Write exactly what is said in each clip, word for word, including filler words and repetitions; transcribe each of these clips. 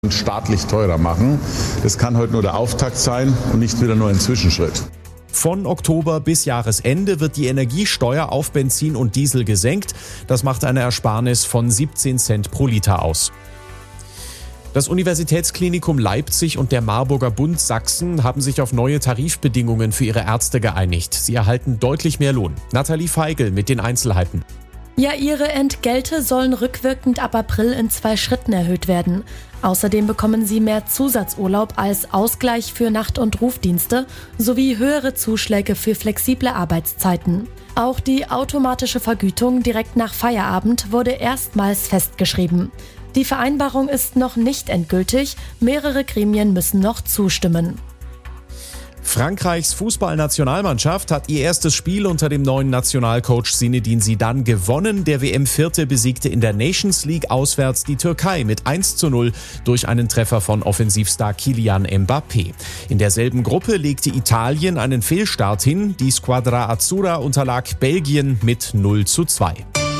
staatlich teurer machen. Das kann heute nur der Auftakt sein und nicht wieder nur ein Zwischenschritt. Von Oktober bis Jahresende wird die Energiesteuer auf Benzin und Diesel gesenkt. Das macht eine Ersparnis von siebzehn Cent pro Liter aus. Das Universitätsklinikum Leipzig und der Marburger Bund Sachsen haben sich auf neue Tarifbedingungen für ihre Ärzte geeinigt. Sie erhalten deutlich mehr Lohn. Nathalie Feigl mit den Einzelheiten. Ja, ihre Entgelte sollen rückwirkend ab April in zwei Schritten erhöht werden. Außerdem bekommen sie mehr Zusatzurlaub als Ausgleich für Nacht- und Rufdienste sowie höhere Zuschläge für flexible Arbeitszeiten. Auch die automatische Vergütung direkt nach Feierabend wurde erstmals festgeschrieben. Die Vereinbarung ist noch nicht endgültig, mehrere Gremien müssen noch zustimmen. Frankreichs Fußballnationalmannschaft hat ihr erstes Spiel unter dem neuen Nationalcoach Zinedine Zidane gewonnen. Der W M-Vierte besiegte in der Nations League auswärts die Türkei mit eins zu null durch einen Treffer von Offensivstar Kylian Mbappé. In derselben Gruppe legte Italien einen Fehlstart hin. Die Squadra Azzurra unterlag Belgien mit null zu zwei.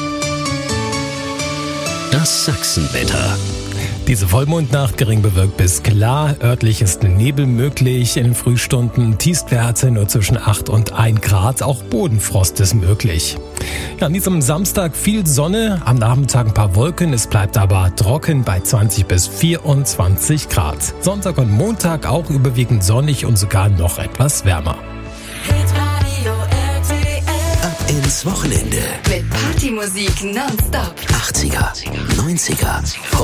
Das Sachsenwetter. Diese Vollmondnacht gering bewölkt bis klar. Örtlich ist Nebel möglich in den Frühstunden. Tiefstwerte nur zwischen acht und ein Grad. Auch Bodenfrost ist möglich. Ja, an diesem Samstag viel Sonne. Am Nachmittag ein paar Wolken. Es bleibt aber trocken bei zwanzig bis vierundzwanzig Grad. Sonntag und Montag auch überwiegend sonnig und sogar noch etwas wärmer. Ab ins Wochenende. Mit Partymusik nonstop. achtziger, neunziger